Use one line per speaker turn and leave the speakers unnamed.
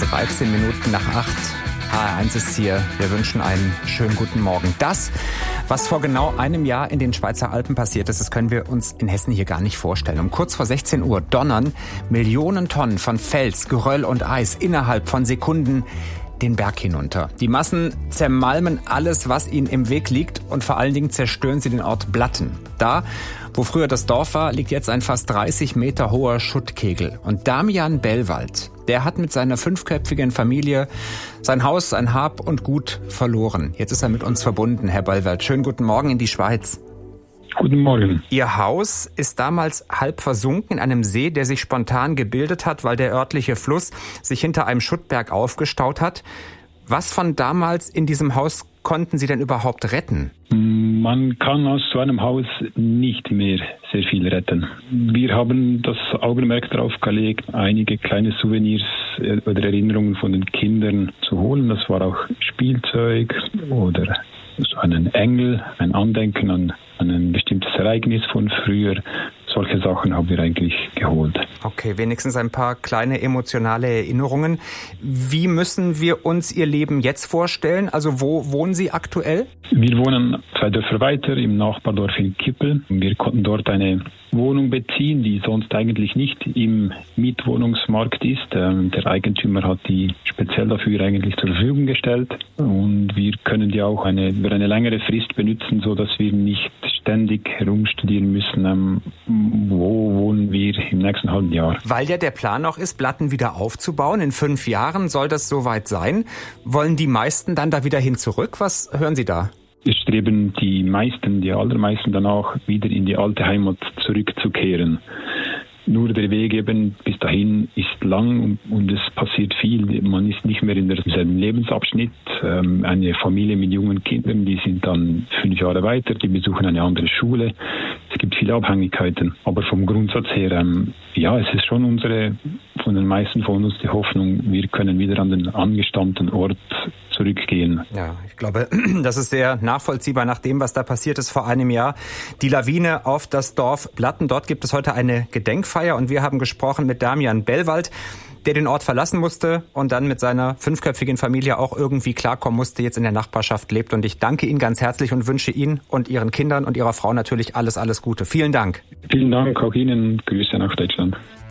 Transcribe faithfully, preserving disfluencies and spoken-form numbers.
dreizehn Minuten nach acht. H R eins ist hier. Wir wünschen einen schönen guten Morgen. Das, was vor genau einem Jahr in den Schweizer Alpen passiert ist, das können wir uns in Hessen hier gar nicht vorstellen. Um kurz vor sechzehn Uhr donnern Millionen Tonnen von Fels, Geröll und Eis innerhalb von Sekunden den Berg hinunter. Die Massen zermalmen alles, was ihnen im Weg liegt, und vor allen Dingen zerstören sie den Ort Blatten. Da, wo früher das Dorf war, liegt jetzt ein fast dreißig Meter hoher Schuttkegel. Und Damian Bellwald, der hat mit seiner fünfköpfigen Familie sein Haus, sein Hab und Gut verloren. Jetzt ist er mit uns verbunden, Herr Bellwald. Schönen guten Morgen in die Schweiz.
Guten Morgen.
Ihr Haus ist damals halb versunken in einem See, der sich spontan gebildet hat, weil der örtliche Fluss sich hinter einem Schuttberg aufgestaut hat. Was von damals in diesem Haus konnten Sie denn überhaupt retten?
Man kann aus so einem Haus nicht mehr sehr viel retten. Wir haben das Augenmerk darauf gelegt, einige kleine Souvenirs oder Erinnerungen von den Kindern zu holen. Das war auch Spielzeug oder so einen Engel, ein Andenken an, an ein bestimmtes Ereignis von früher. Solche Sachen haben wir eigentlich geholt.
Okay, wenigstens ein paar kleine emotionale Erinnerungen. Wie müssen wir uns Ihr Leben jetzt vorstellen? Also wo wohnen Sie aktuell?
Wir wohnen zwei Dörfer weiter im Nachbardorf in Kippel. Wir konnten dort eine Wohnung beziehen, die sonst eigentlich nicht im Mietwohnungsmarkt ist. Der Eigentümer hat die speziell dafür eigentlich zur Verfügung gestellt. Und wir können die auch eine, über eine längere Frist benutzen, sodass wir nicht ständig herumstudieren müssen, wo wohnen wir im nächsten halben Jahr.
Weil ja der Plan auch ist, Blatten wieder aufzubauen. In fünf Jahren soll das soweit sein. Wollen die meisten dann da wieder hin zurück? Was hören Sie da?
Es streben die meisten, die allermeisten danach, wieder in die alte Heimat zurückzukehren. Nur der Weg eben bis dahin ist lang und, und es passiert viel. Man ist nicht mehr in derselben Lebensabschnitt. Ähm, eine Familie mit jungen Kindern, die sind dann fünf Jahre weiter, die besuchen eine andere Schule. Es gibt viele Abhängigkeiten. Aber vom Grundsatz her, ähm, ja, es ist schon unsere, von den meisten von uns die Hoffnung, wir können wieder an den angestammten Ort zurückgehen.
Ja, ich glaube, das ist sehr nachvollziehbar nach dem, was da passiert ist vor einem Jahr. Die Lawine auf das Dorf Blatten. Dort gibt es heute eine Gedenkfeier und wir haben gesprochen mit Damian Bellwald, der den Ort verlassen musste und dann mit seiner fünfköpfigen Familie auch irgendwie klarkommen musste, jetzt in der Nachbarschaft lebt. Und ich danke Ihnen ganz herzlich und wünsche Ihnen und Ihren Kindern und Ihrer Frau natürlich alles, alles Gute. Vielen Dank.
Vielen Dank auch Ihnen. Grüße nach Deutschland.